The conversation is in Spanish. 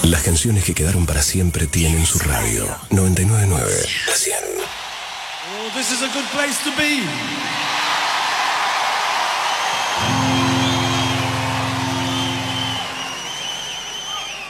Las canciones que quedaron para siempre tienen su radio. 99.9. La 100. Oh, this is a good place to be.